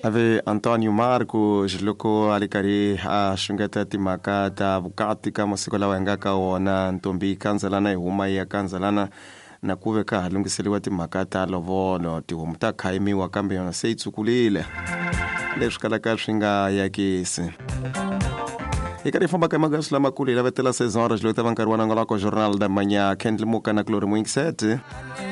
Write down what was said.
Ave Antônio Marcos loko alikari shungata timaka ta bukati kama siku la wengaka ona ntombi kanzalana ihuma ya kanzalana na kuveka halungiseliwa timaka ta lovono ti humta khaimi wa kambe yona se itsukulile leswi kalaka swinga yakisi ikari famba ka magasula makuli la vetela 6 horas lo tava nkarhi wa nangolako jornal da manhã Kendle Muka na Cloro Mwing 7